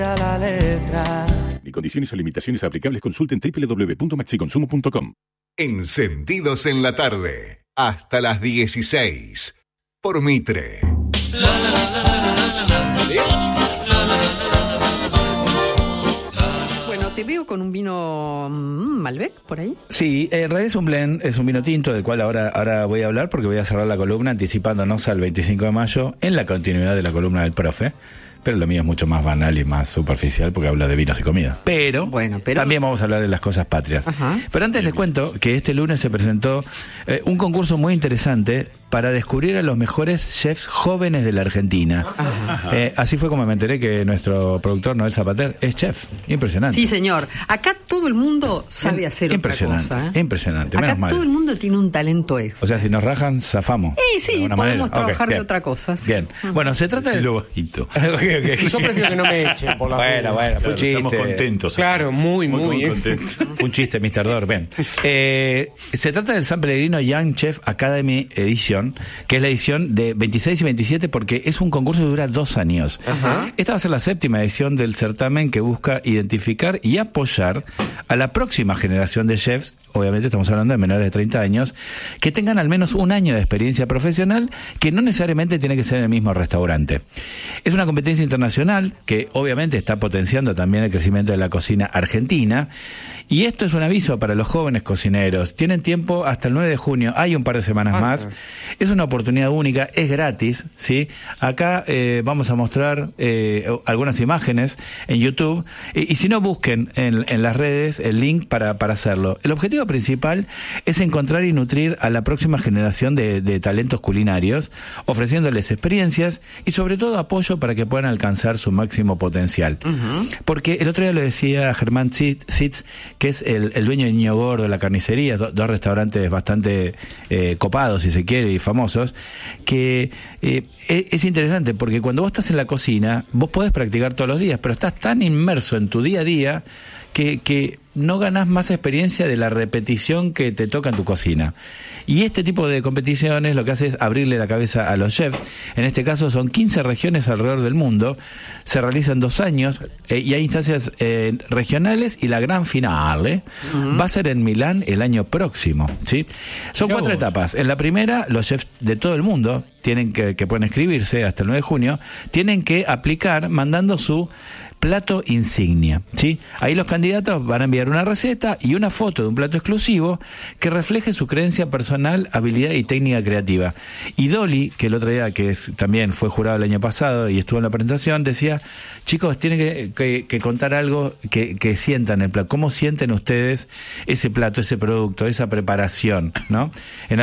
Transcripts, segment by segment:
la letra. Y condiciones o limitaciones aplicables, consulten www.maxiconsumo.com. Encendidos en la tarde, hasta las 16, por Mitre. Bueno, te veo con un vino Malbec por ahí. Sí, en realidad es un blend, es un vino tinto del cual ahora voy a hablar porque voy a cerrar la columna anticipándonos al 25 de mayo en la continuidad de la columna del profe. Pero lo mío es mucho más banal y más superficial porque habla de vinos y comida. Pero también vamos a hablar de las cosas patrias. Ajá. Pero antes les cuento que este lunes se presentó un concurso muy interesante para descubrir a los mejores chefs jóvenes de la Argentina. Así fue como me enteré que nuestro productor Noel Zapater es chef. Impresionante. Sí, señor. Acá todo el mundo sabe hacer otra cosa. Impresionante. Acá menos mal. todo el mundo tiene un talento extra. O sea, si nos rajan, zafamos. Sí, podemos trabajar de otra cosa. Sí. Bien. Bueno, se trata de... Yo prefiero que no me echen por la Bueno, fue un chiste. Estamos contentos. Claro, muy contentos. Fue un chiste, Mr. Dor. Bien. Se trata del San Pellegrino Young Chef Academy Edition, que es la edición de 26 y 27 porque es un concurso que dura 2 años. Ajá. Esta va a ser la 7ª edición del certamen que busca identificar y apoyar a la próxima generación de chefs. Obviamente estamos hablando de menores de 30 años, que tengan al menos un año de experiencia profesional, que no necesariamente tiene que ser en el mismo restaurante. Es una competencia internacional que obviamente está potenciando también el crecimiento de la cocina argentina, y esto es un aviso para los jóvenes cocineros. Tienen tiempo hasta el 9 de junio, hay un par de semanas más. Es una oportunidad única, es gratis, ¿sí? Acá vamos a mostrar algunas imágenes en YouTube, y si no, busquen en las redes el link para hacerlo. El objetivo principal es encontrar y nutrir a la próxima generación de talentos culinarios, ofreciéndoles experiencias y sobre todo apoyo para que puedan alcanzar su máximo potencial. Porque el otro día lo decía Germán Sitz, que es el dueño de Niño Gordo, la carnicería, 2 restaurantes bastante copados, si se quiere, y famosos, que es interesante porque cuando vos estás en la cocina, vos podés practicar todos los días, pero estás tan inmerso en tu día a día que no ganás más experiencia de la repetición que te toca en tu cocina. Y este tipo de competiciones lo que hace es abrirle la cabeza a los chefs. En este caso son 15 regiones alrededor del mundo. Se realizan 2 años y hay instancias regionales y la gran final va a ser en Milán el año próximo, ¿sí? Son 4 etapas. En la primera, los chefs de todo el mundo tienen que pueden inscribirse hasta el 9 de junio, tienen que aplicar mandando su plato insignia, ¿sí? Ahí los candidatos van a enviar una receta y una foto de un plato exclusivo que refleje su creencia personal, habilidad y técnica creativa. Y Dolly, que el otro día también fue jurado el año pasado y estuvo en la presentación, decía, chicos, tienen que contar algo que sientan el plato. ¿Cómo sienten ustedes ese plato, ese producto, esa preparación, ¿no?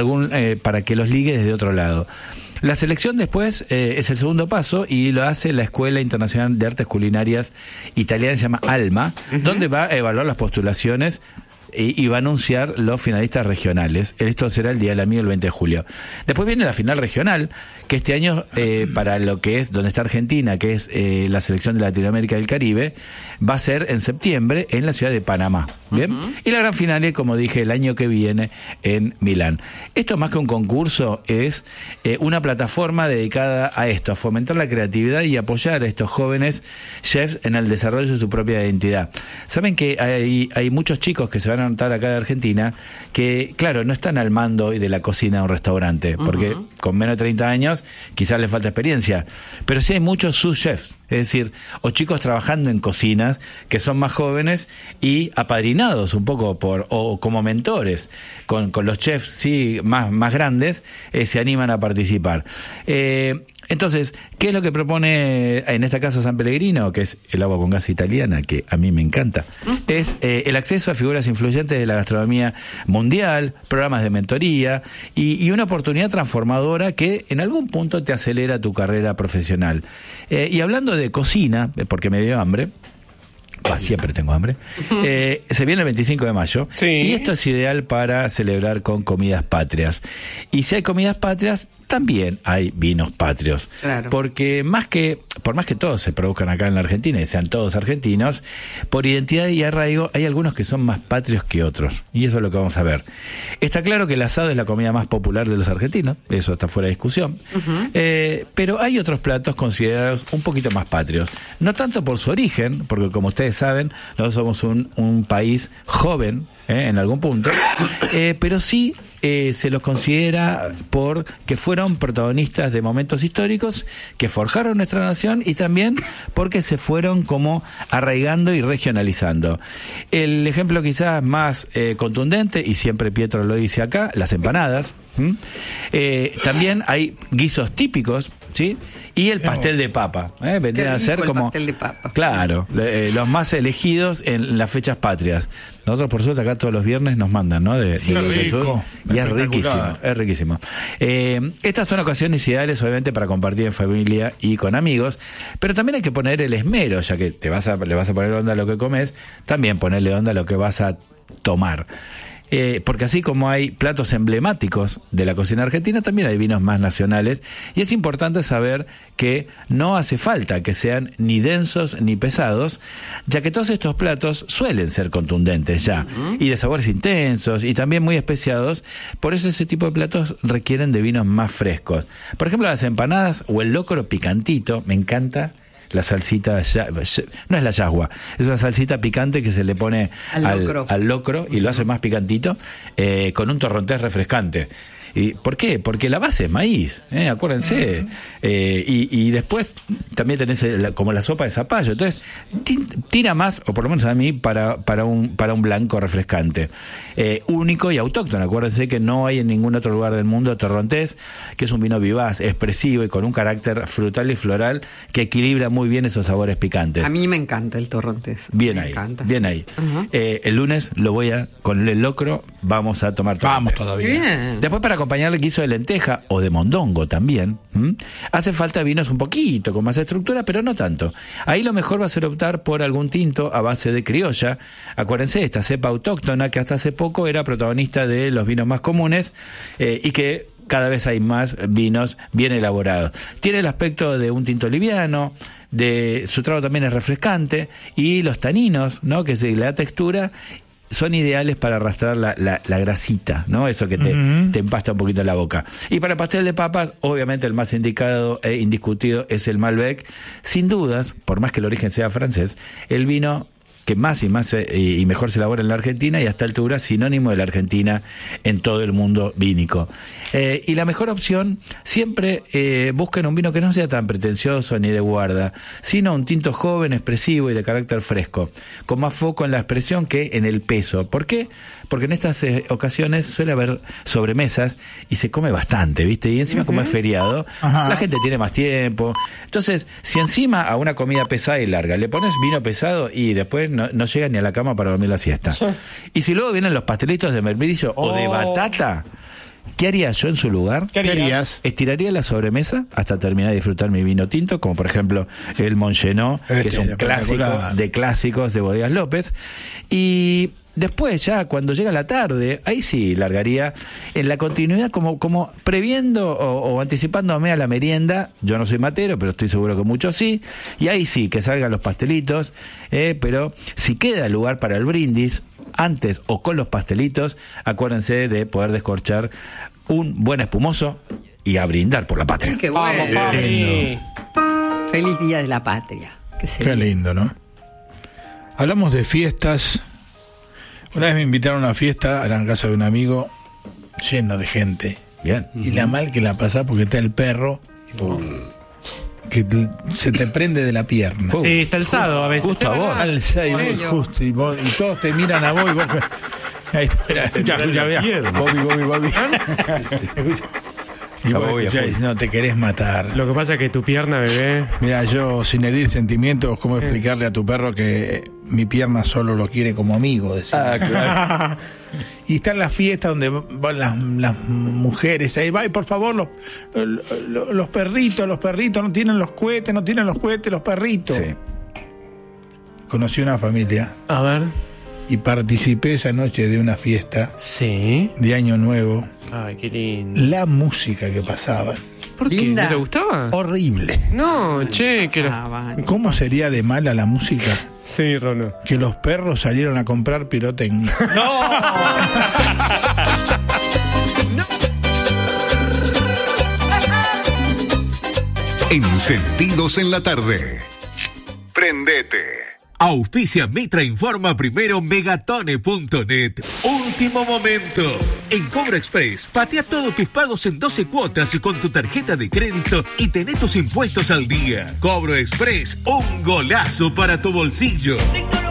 Para que los ligue desde otro lado. La selección después es el segundo paso y lo hace la Escuela Internacional de Artes Culinarias Italiana, se llama ALMA, donde va a evaluar las postulaciones y va a anunciar los finalistas regionales. Esto será el Día del Amigo el 20 de julio. Después viene la final regional, que este año, para lo que es donde está Argentina, que es la selección de Latinoamérica y del Caribe, va a ser en septiembre en la ciudad de Panamá. ¿Bien? Y la gran final, como dije, el año que viene en Milán. Esto más que un concurso es una plataforma dedicada a esto, a fomentar la creatividad y apoyar a estos jóvenes chefs en el desarrollo de su propia identidad. Saben que hay muchos chicos que se van a notar acá de Argentina que, claro, no están al mando hoy de la cocina de un restaurante, porque con menos de 30 años quizás les falta experiencia, pero sí hay muchos sous-chefs, es decir, o chicos trabajando en cocinas que son más jóvenes y apadrinados un poco o como mentores con los chefs sí más grandes, se animan a participar. Entonces, ¿qué es lo que propone en este caso San Pellegrino? Que es el agua con gas italiana, que a mí me encanta. Es el acceso a figuras influyentes de la gastronomía mundial, programas de mentoría y una oportunidad transformadora que en algún punto te acelera tu carrera profesional. Y hablando de cocina, porque me dio hambre, siempre tengo hambre. Se viene el 25 de mayo. Sí. Y esto es ideal para celebrar con comidas patrias. Y si hay comidas patrias, también hay vinos patrios. Claro. Porque por más que todos se produzcan acá en la Argentina y sean todos argentinos, por identidad y arraigo hay algunos que son más patrios que otros. Y eso es lo que vamos a ver. Está claro que el asado es la comida más popular de los argentinos, eso está fuera de discusión. Pero hay otros platos considerados un poquito más patrios. No tanto por su origen, porque como ustedes saben, nosotros somos un país joven, en algún punto, pero sí se los considera porque fueron protagonistas de momentos históricos que forjaron nuestra nación y también porque se fueron como arraigando y regionalizando. El ejemplo quizás más contundente, y siempre Pietro lo dice acá, las empanadas. También hay guisos típicos, ¿sí? Y el pastel de papa, vendrían a ser como pastel de papa. Claro, los más elegidos en las fechas patrias. Nosotros por suerte acá todos los viernes nos mandan, ¿no? Sí. Rico, y es riquísimo. Estas son ocasiones ideales obviamente para compartir en familia y con amigos, pero también hay que poner el esmero, ya que le vas a poner onda a lo que comes, también ponerle onda a lo que vas a tomar. Porque así como hay platos emblemáticos de la cocina argentina, también hay vinos más nacionales, y es importante saber que no hace falta que sean ni densos ni pesados, ya que todos estos platos suelen ser contundentes ya, y de sabores intensos y también muy especiados. Por eso ese tipo de platos requieren de vinos más frescos. Por ejemplo, las empanadas o el locro picantito, me encanta. La salsita, no es la yagua, es una salsita picante que se le pone al locro y lo hace más picantito, con un torrontés refrescante. ¿Y por qué? Porque la base es maíz, acuérdense. Y después también tenés como la sopa de zapallo. Entonces, tira más, o por lo menos a mí, para un blanco refrescante. Único y autóctono. Acuérdense que no hay en ningún otro lugar del mundo torrontés, que es un vino vivaz, expresivo y con un carácter frutal y floral que equilibra muy bien esos sabores picantes. A mí me encanta el torrontés. Bien ahí. Uh-huh. El lunes con el locro vamos a tomar torrontés. Vamos todavía. Bien. Después, para acompañar el guiso de lenteja o de mondongo también, hace falta vinos un poquito con más estructura, pero no tanto. Ahí lo mejor va a ser optar por algún tinto a base de criolla. Acuérdense, esta cepa autóctona que hasta hace poco era protagonista de los vinos más comunes, y que cada vez hay más vinos bien elaborados. Tiene el aspecto de un tinto liviano, su trago también es refrescante, y los taninos, ¿no?, que le da textura, son ideales para arrastrar la grasita, ¿no? Eso que te empasta un poquito en la boca. Y para el pastel de papas, obviamente el más indicado e indiscutido es el Malbec. Sin dudas, por más que el origen sea francés, el vino que más y mejor se elabora en la Argentina, y hasta altura sinónimo de la Argentina en todo el mundo vínico. Y la mejor opción, siempre busquen un vino que no sea tan pretencioso ni de guarda, sino un tinto joven, expresivo y de carácter fresco, con más foco en la expresión que en el peso. ¿Por qué? Porque en estas ocasiones suele haber sobremesas y se come bastante, ¿viste? Y encima, como es feriado, la gente tiene más tiempo. Entonces, si encima a una comida pesada y larga le pones vino pesado, y después no llega ni a la cama para dormir la siesta. Y si luego vienen los pastelitos de membrillo o de batata, ¿qué haría yo en su lugar? ¿Qué harías? Estiraría la sobremesa hasta terminar de disfrutar mi vino tinto, como por ejemplo el Montgenot, que es un clásico de clásicos de Bodegas López. Y después, ya cuando llega la tarde, ahí sí largaría en la continuidad, como previendo o anticipándome a la merienda. Yo no soy matero, pero estoy seguro que muchos sí. Y ahí sí, que salgan los pastelitos. Pero si queda lugar para el brindis, antes o con los pastelitos, acuérdense de poder descorchar un buen espumoso y a brindar por la patria. ¡Qué bueno! Feliz Día de la Patria. Qué lindo, ¿no? Hablamos de fiestas. Una vez me invitaron a una fiesta a la casa de un amigo, lleno de gente. Bien. Y la mal que la pasás porque está el perro que se te prende de la pierna. Sí, está alzado a veces. Justo a vos. Alza y todos te miran a vos y vos... Ahí, espera, escucha, Bobby. Y vos escuchás, no te querés matar. Lo que pasa es que tu pierna, bebé... Mira, yo, sin herir sentimientos, ¿cómo explicarle a tu perro que mi pierna solo lo quiere como amigo? Ah, claro. Y están las fiestas donde van las mujeres. Ahí va, y por favor, los perritos no tienen los cohetes, los perritos. Sí. conocí una familia A ver. y participé esa noche de una fiesta Sí. de Año Nuevo. Ay, qué lindo. La música que pasaba, ¿Por qué? Linda. ¿No te gustaba? horrible. No, che, que Pasaban. ¿Cómo sería de mala la música Sí, Rono. que los perros salieron a comprar pirotecnia? Encendidos en la tarde. Prendete. Auspicia Mitra Informa primero Megatone.net. Último momento. En Cobro Express, patea todos tus pagos en 12 cuotas con tu tarjeta de crédito y tené tus impuestos al día. Cobro Express, un golazo para tu bolsillo.